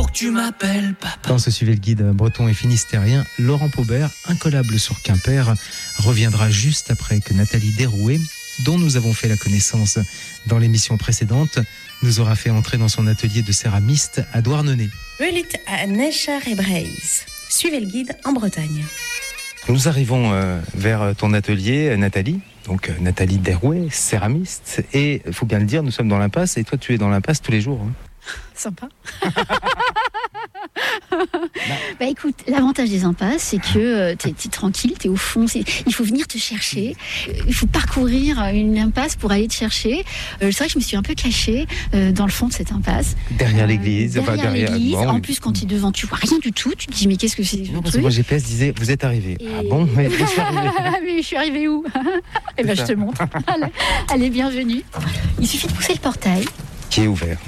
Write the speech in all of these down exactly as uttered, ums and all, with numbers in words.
faut que tu m'appelles papa. Dans ce Suivez le guide breton et finistérien, Laurent Paubert, incollable sur Quimper, reviendra juste après que Nathalie Derouet, dont nous avons fait la connaissance dans l'émission précédente, nous aura fait entrer dans son atelier de céramiste à Douarnenez. Welit à Necher et Breise. Suivez le guide en Bretagne. Nous arrivons euh, vers ton atelier, Nathalie. Donc Nathalie Derouet, céramiste. Et il faut bien le dire, nous sommes dans l'impasse. Et toi, tu es dans l'impasse tous les jours. Hein. Sympa. Bah écoute, l'avantage des impasses, c'est que euh, t'es, t'es tranquille, t'es au fond. C'est, il faut venir te chercher. Euh, il faut parcourir une impasse pour aller te chercher. Euh, c'est vrai que je me suis un peu cachée euh, dans le fond de cette impasse. Derrière Euh, l'église. Derrière, enfin, derrière l'église. bon, En oui. plus, quand tu es devant, tu vois rien du tout. Tu te dis mais qu'est-ce que c'est ce Non, parce que truc mon G P S disait, vous êtes arrivé. Et- Ah bon, mais je suis arrivé. Mais je suis arrivée où? Eh ben, je te montre. Allez, allez, bienvenue. Il suffit de pousser le portail. Qui est ouvert.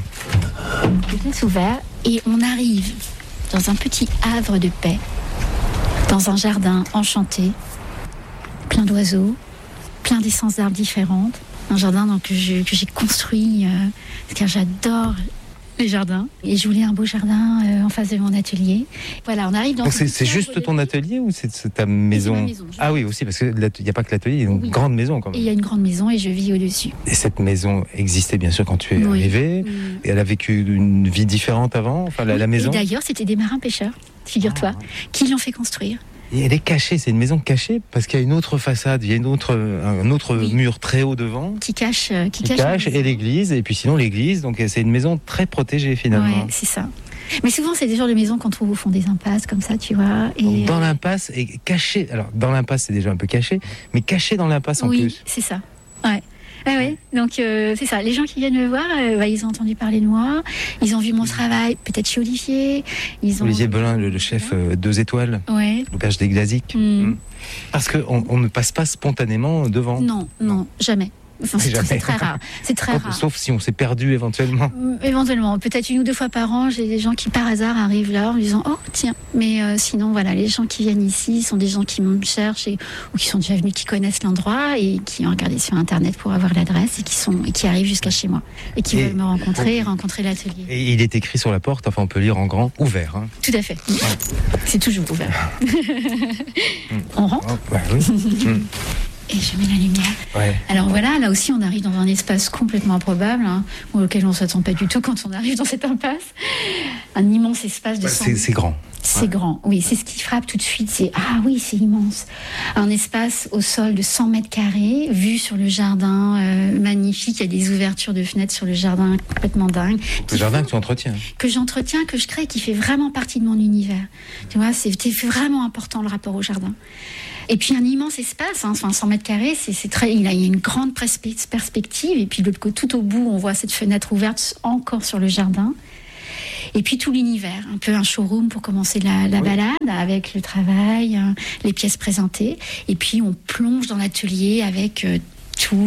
Je laisse ouvert et on arrive dans un petit havre de paix, dans un jardin enchanté, plein d'oiseaux, plein d'essences d'arbres différentes. Un jardin donc, que, je, que j'ai construit euh, parce que j'adore les jardins. Et je voulais un beau jardin euh, en face de mon atelier. Voilà, on arrive dans Donc ce c'est, petit c'est havre juste de ton paix. atelier ou c'est, c'est ta maison, ma maison, je- Ah oui, aussi, parce qu'il n'y a pas que l'atelier, il y a une Oui. grande maison quand Et même. il y a une grande maison et je vis au-dessus. Et cette maison existait bien sûr quand tu es Oui. arrivé. Oui. Et elle a vécu une vie différente avant, enfin la, Oui, la maison. Et d'ailleurs, c'était des marins-pêcheurs, figure-toi, Ah. qui l'ont fait construire. Et elle est cachée, c'est une maison cachée parce qu'il y a une autre façade, il y a une autre, un autre Oui. mur très haut devant Qui cache, euh, qui qui cache, cache la maison. et l'église, et puis sinon l'église, donc c'est une maison très protégée finalement. Ouais, c'est ça. Mais souvent, c'est des genres de maisons qu'on trouve au fond des impasses, comme ça, tu vois. Et Donc, dans euh, l'impasse et caché, alors dans l'impasse c'est déjà un peu caché, mais caché dans l'impasse en oui, plus. c'est ça. Ouais. Ouais, ouais. Donc, euh, c'est ça. Les gens qui viennent me voir, euh, bah, ils ont entendu parler de moi. Ils ont vu mon travail, peut-être chez Olivier. Ils ont... Olivier Belin, le, le chef euh, deux étoiles, Ouais. l'auberge des Glaziques. Mm. Mm. Parce qu'on on ne passe pas spontanément devant. Non, non, jamais. Enfin, c'est, Jamais. c'est très rare. C'est très Sauf- rare. Sauf si on s'est perdu éventuellement. Mm, Éventuellement, peut-être une ou deux fois par an, j'ai des gens qui par hasard arrivent là en me disant oh tiens. Mais euh, sinon voilà, les gens qui viennent ici sont des gens qui me cherchent et, ou qui sont déjà venus, qui connaissent l'endroit et qui ont regardé sur internet pour avoir l'adresse et qui sont et qui arrivent jusqu'à chez moi et qui Et- veulent me rencontrer et rencontrer l'atelier. Et il est écrit sur la porte, enfin on peut lire en grand, ouvert. Hein. Tout à fait. C'est toujours ouvert. On rentre Oh, bah oui. Mm. et je mets la lumière. Ouais. Alors voilà, là aussi on arrive dans un espace complètement improbable, hein, auquel on ne s'attend pas du tout quand on arrive dans cette impasse. Un immense espace de Ouais, cent c'est, c'est grand. C'est Ouais. grand, oui, c'est ce qui frappe tout de suite, c'est ah oui, c'est immense. Un espace au sol de cent mètres carrés, vue sur le jardin euh, magnifique, il y a des ouvertures de fenêtres sur le jardin complètement dingue. Le qui jardin font- que tu entretiens. que j'entretiens, que je crée, qui fait vraiment partie de mon univers. Tu vois, c'est, c'est vraiment important le rapport au jardin. Et puis un immense espace, hein, enfin cent mètres carrés, c'est, c'est très, il y a une grande perspe- perspective. Et puis de l'autre côté, tout au bout, on voit cette fenêtre ouverte encore sur le jardin. Et puis tout l'univers, un peu un showroom pour commencer la, la Oui. balade, avec le travail, euh, les pièces présentées. Et puis on plonge dans l'atelier avec euh, tout